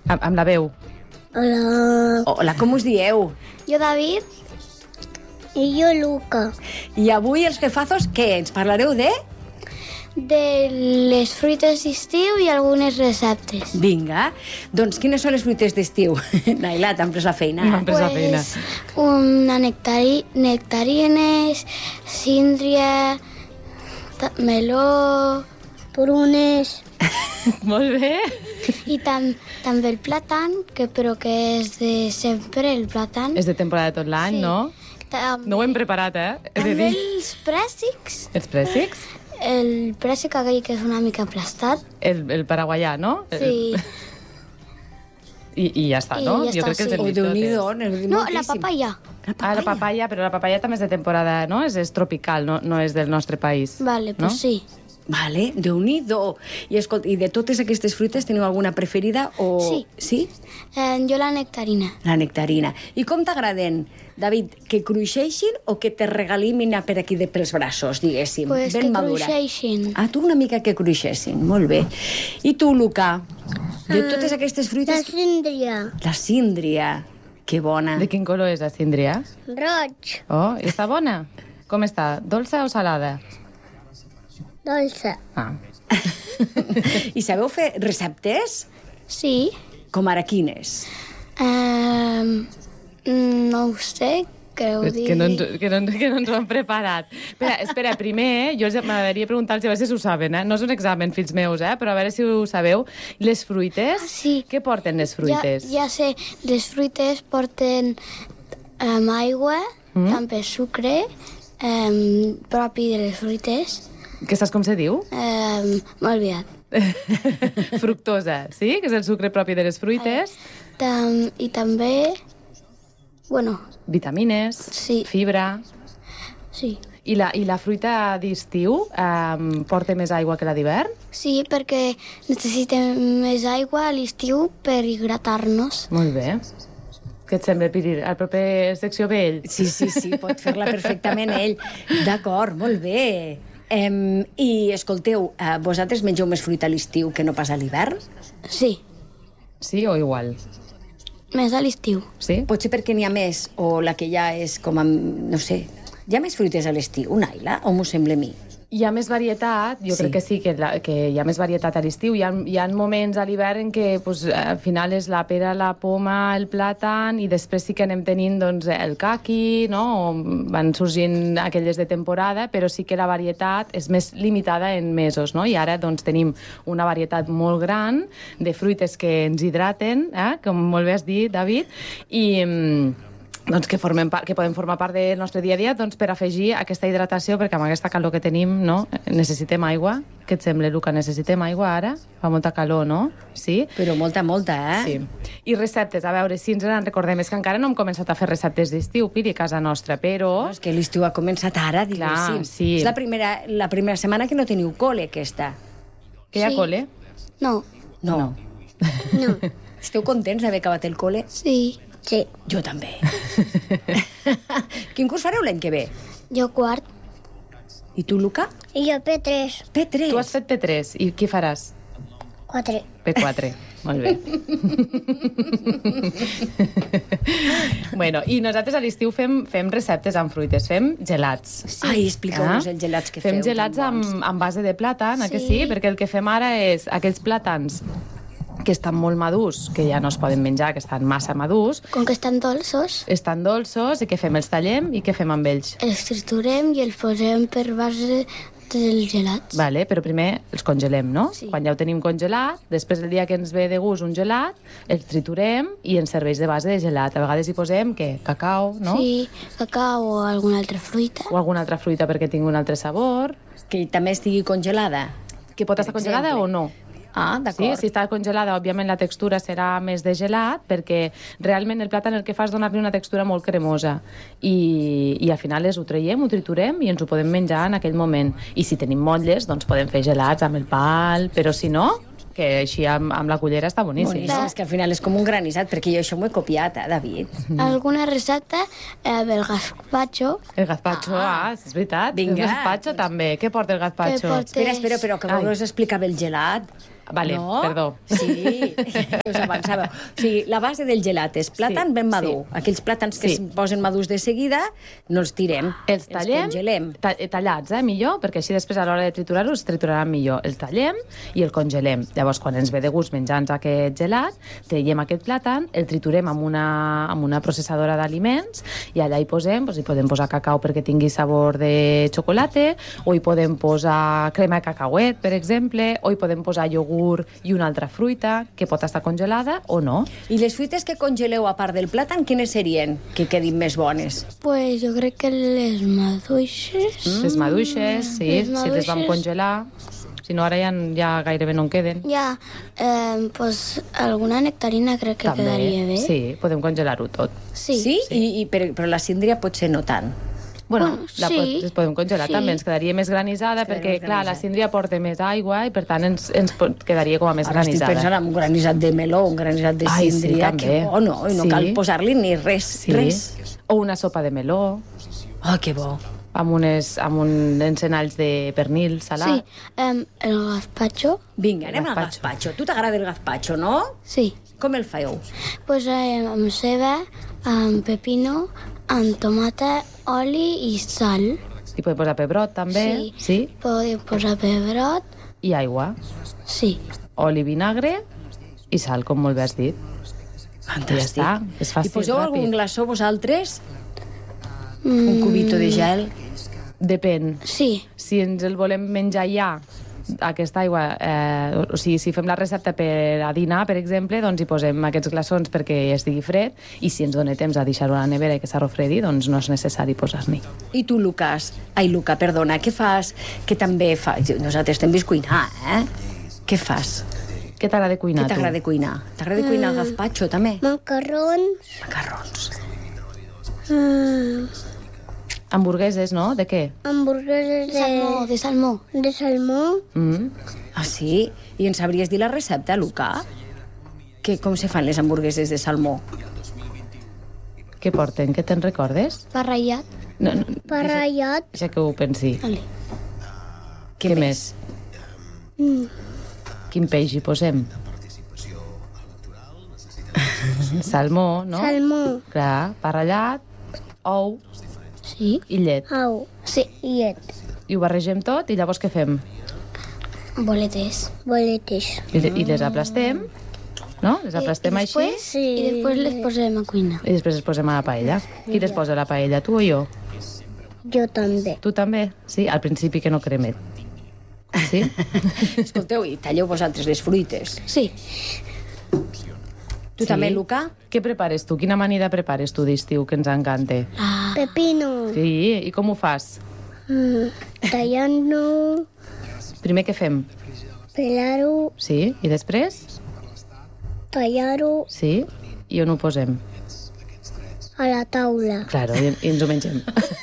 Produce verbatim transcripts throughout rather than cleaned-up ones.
Amb, amb la veu. Hola. Hola, com us dieu? Jo, David. I jo, Luca. I avui els jefazos, què? Ens parlareu de? De les fruites d'estiu i algunes receptes. Vinga, doncs quines són les fruites d'estiu? Naila, t'han pres la feina. M'han pres la feina. Una nectari... nectarines, síndria, meló, prunes... Molt bé. I tam, també el plàtan, que, però que és de sempre, el plàtan. És de temporada tot l'any, Sí. no? Tam, No ho hem preparat, eh? He de també dir. els prèssics. Els prèssics? El prèssic aquell que és una mica aplastat. El, el paraguaià, no? Sí. I, I ja està, I no? ja Jo està, crec que els sí. hem Oh, dit Déu-n'hi-do, totes. n'he dit No, la moltíssim. papaya. La Ah, la papaya, però la papaya també és de temporada, no? És, és tropical, no, no és del nostre país. Vale, no? pues sí. Vale, Déu-n'hi-do. I, escolta, I de totes aquestes fruites teniu alguna preferida? O... Sí. Sí? Eh, jo la nectarina. La nectarina. I com t'agraden, David, que cruixeixin o que te regalimin per aquí de pels braços, diguéssim? Pues ben que madura. cruixeixin. Ah, tu una mica que cruixessin, molt bé. I tu, Luca, de totes aquestes fruites... síndria. La síndria, que bona. De quin color és la síndria? Roig. Oh, i està bona? Com està? Dolça o salada? Dolça. Ah. I sabeu fer receptes? Sí. Com ara quines? Eh, no ho sé, que ho digui. Que no, ens, que, no, que no ens ho han preparat. Espera, espera primer, jo els- m'agradaria preguntar-los a veure si ho saben, eh? No és un examen, fills meus, eh? Però a veure si ho sabeu. Les fruites? Ah, sí. Què porten les fruites? Ja, ja sé, les fruites porten um, aigua, mm. també sucre, um, propi de les fruites. Que saps com se diu? Um, M'he oblidat. Fructosa, sí? Que és el sucre propi de les fruites. Tam, I també... Bueno, Vitamines, Sí. fibra... sí. I la, i la fruita d'estiu um, porta més aigua que la d'hivern? Sí, perquè necessitem més aigua a l'estiu per hidratar-nos. Molt bé. Què et sembla, Piri? Al proper secció ve ell? Sí, sí, sí, pot fer-la perfectament ell. D'acord, molt bé. Um, I escolteu, uh, vosaltres mengeu més fruita a l'estiu que no pas a l'hivern? Sí, Sí o igual? més a l'estiu. Sí? Potser perquè n'hi ha més, o la que ja és com amb... no sé... Hi ha més fruites a l'estiu, Naila, o m'ho sembla a mi? Hi ha més varietat, jo Sí. crec que sí, que, la, que hi ha més varietat a l'estiu. Hi ha, hi ha moments a l'hivern en què pues, al final és la pera, la poma, el plàtan, i després sí que anem tenint doncs, el caqui, no? O van sorgint aquelles de temporada, però sí que la varietat és més limitada en mesos, no? I ara doncs, tenim una varietat molt gran de fruites que ens hidraten, eh? Com molt bé has dit, David, i... doncs que, formem part, que podem formar part del nostre dia a dia doncs, per afegir aquesta hidratació, perquè amb aquesta calor que tenim no? necessitem aigua. Què et sembla, Luca? Necessitem aigua ara? Fa molta calor, no? Sí? Però molta, molta, eh? Sí. I receptes, a veure si ens en recordem. És que encara no hem començat a fer receptes d'estiu, Piri, a casa nostra, però... No, és que l'estiu ha començat ara, diguéssim. Clar, sí. És la primera, la primera setmana que no teniu col·le, aquesta. Que hi ha Sí. col·le? No. No. No. Esteu contents d'haver acabat el col·le? Sí. Sí. Jo també. Quin curs fareu l'any que ve? Jo quart. I tu, Luca? I jo P tres. P tres. Tu has fet P tres, i qui faràs? quatre. P quatre, molt bé. Bueno, i nosaltres a l'estiu fem, fem receptes amb fruites, fem gelats. Sí. Ai, expliqueu-nos els gelats que fem feu. gelats tan bons. amb, amb base de plàtan, sí. que Sí. sí? Perquè el que fem ara és aquells plàtans que estan molt madurs, que ja no es poden menjar, que estan massa madurs, Com que estan dolços, estan dolços, i què fem? Els tallem i què fem amb ells? els triturem i els posem per base dels gelats. Vale, però primer els congelem, no? Sí. Quan ja ho tenim congelat, després el dia que ens ve de gust un gelat, el triturem i ens serveix de base de gelat. A vegades hi posem, què? Cacau, no? Sí, cacau o alguna altra fruita. O alguna altra fruita perquè tingui un altre sabor. Que també estigui congelada. Que pot estar congelada exemple. o no? Ah, Sí, d'acord. si està congelada, òbviament la textura serà més de gelat, perquè realment el plàtan el que fa és donar-li una textura molt cremosa. I, i al final és, ho traiem, ho triturem i ens ho podem menjar en aquell moment. I si tenim motlles, doncs podem fer gelats amb el pal, però si no, que així amb, amb la cullera està boníssim. Boníssim, és que al final és com un granissat, perquè jo això m'ho he copiat, eh, David? Alguna recepta eh, del gazpacho. El gazpacho, ah, ah és veritat. Vinga. El gazpacho també. Què porta el gazpacho? Que porta- Espera, espera, però que Ai. us explicava el gelat. Vale, no? perdó. Sí, us avançàveu. O sigui, la base del gelat és plàtan Sí, ben madur. sí. Aquells plàtans que Sí. es posen madurs de seguida, no els tirem, Els tallem, congelem. ta tallats, eh, millor, perquè així després a l'hora de triturar-ho es trituraran millor. El tallem i el congelem. Llavors, quan ens ve de gust menjar-nos aquest gelat, traiem aquest plàtan, el triturem amb una, amb una processadora d'aliments i allà hi posem, doncs, hi podem posar cacau perquè tingui sabor de xocolata, o hi podem posar crema de cacauet, per exemple, o hi podem posar iogurt i una altra fruita que pot estar congelada o no. I les fruites que congeleu a part del plàtan, quines serien que quedin més bones? Pues jo crec que les maduixes... Mm. Les maduixes, sí, Les si les vam maduixes. congelar. Si no, ara ja, ja gairebé no en queden. Ja, eh, pues alguna nectarina crec que També, quedaria bé. sí, podem congelar-ho tot. Sí. Sí? I, i, però, però la síndria potser no tant. Bueno, Bueno, la sí. pot, les podem congelar Sí. també, ens quedaria més granissada, Quedaria perquè, més clar, la granissada. síndria porta més aigua i, per tant, ens, ens pot, quedaria com a més Ara estic granissada. pensant en un granissat de meló, un granissat de Ai, sí, síndria, també. que bo, no? I no Sí. cal posar-li ni res, Sí. res. O una sopa de meló, Oh, que bo. amb, unes, amb un encenalls de pernil salat. Sí, eh, el gazpacho, Vinga, anem al Gazpacho. gazpacho. Tu t'agrada el gazpacho, no? sí. Com el feu? Pues eh, amb ceba, amb pepino, amb tomata, oli i sal. Hi podem posar pebrot, també. Sí. Sí. Podem posar pebrot, I aigua. sí. Oli, vinagre i sal, com molt bé has dit. Fantàstic. Ja està, és fàcil, I poseu ràpid. algun glaçó vosaltres? Un cubito de gel? Depèn. Sí, Si ens el volem menjar ja, aquesta aigua, eh, o sigui, si fem la recepta per a dinar, per exemple, doncs hi posem aquests glaçons perquè estigui fred, i si ens dona temps a deixar-ho a la nevera i que s'arrofredi, doncs no és necessari posar-n'hi. I tu, Lucas? Ai, Luca, perdona, què fas? Que també fa... Nosaltres també és cuinar, eh? Què fas? Què t'agrada cuinar, Què tu? t'agrada cuinar? T'agrada cuinar el gazpacho, també? macarrons, Macarrons. mm, Hamburgueses, no? De què? hamburgueses de... Salmó, de salmó. De salmó. Mm. Ah, sí? I ens sabries dir la recepta, Luca? Que, com se fan les hamburgueses de salmó? Què porten? Què te'n recordes? Pa ratllat. No, no, Pa ratllat. deixa que ho pensi. Vale. Què més? Quin peix hi posem? Salmó, no? Salmó. Clar, pa ratllat, ou Sí. i llet. Au. Sí, llet. I ho barregem tot i llavors què fem? Boletes. Boletes. I, i les aplastem, no? Les aplastem així Sí. I després les posem a cuinar. i després les posem a la paella. Qui les posa a la paella, tu o jo? Jo també. Tu també? Sí, al principi que no cremet. Sí? Escolteu, i talleu vosaltres les fruites. Sí. Tu Sí. també, Luca? Què prepares tu? Quina amanida prepares tu d'estiu que ens encanta? Ah. Pepino. Sí, i com ho fas? Mm, Tallando, Primer què fem? pelar-ho, Sí, i després? tallar-ho Sí, i on ho posem? a la taula. Claro, i, i ens ho mengem.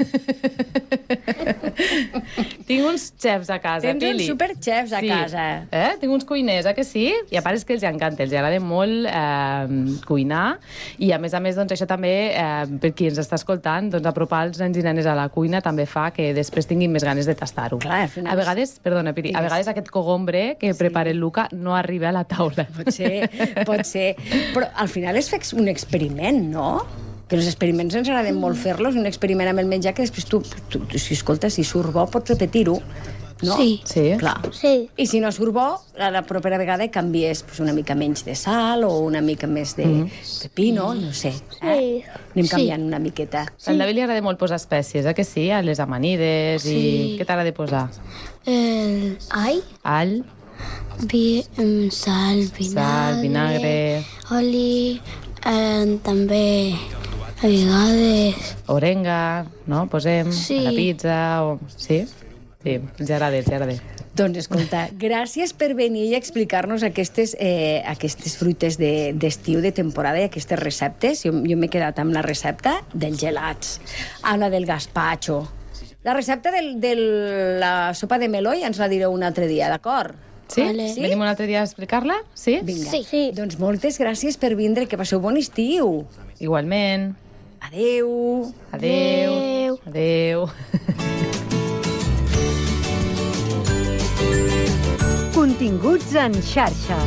Tinc uns xefs a casa, Tens uns Pili. superxefs a casa. Eh? Tinc uns cuiners, eh que sí? I a part és que els encanta, els agrada molt eh, cuinar, i a més a més, doncs això també, eh, per qui ens està escoltant, doncs apropar els nens i nenes a la cuina també fa que després tinguin més ganes de tastar-ho. Clar, al final A vegades, perdona, Piri, a Digues. vegades aquest cogombre que prepara el Luca no arriba a la taula. Pot ser, pot ser. Però al final és fer un experiment, no? Que els experiments ens agraden molt fer-los, un experiment amb el menjar que després tu, tu, tu si escolta, si surt bo, pots repetir-ho, no? Sí. Sí. Clar. Sí. I si no surt bo, la, la propera vegada canvies pues, una mica menys de sal o una mica més de Mm. pepino, no sé. Eh? Sí. Anem Sí. canviant una miqueta. Al David li agrada molt posar espècies, eh que sí? A les amanides i... Sí. Què t'agrada posar? El all, All, vi, em, sal, vinagre, sal, vinagre, oli, eh, també a vegades... orenga, no? Posem Sí. a la pizza o... Sí? Sí, els agrada, els agrada. Doncs escolta, gràcies per venir i explicar-nos aquestes, eh, aquestes fruites de- d'estiu, de, de temporada i aquestes receptes. Jo, jo m'he quedat amb la recepta dels gelats, Anna del gazpacho. La recepta del, de la sopa de meló ja ens la direu un altre dia, d'acord? Sí? Vale. Sí? Venim un altre dia a explicar-la? Sí? Vinga. Sí. Sí. Doncs moltes gràcies per vindre, que passeu bon estiu. Igualment. Adeu. Adeu. Adeu. Continua continguts en xarxa.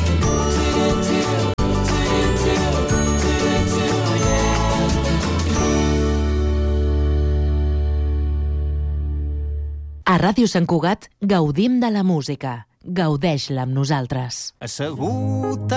A Ràdio Sant Cugat gaudim de la música. Gaudeix-la amb nosaltres. Assegut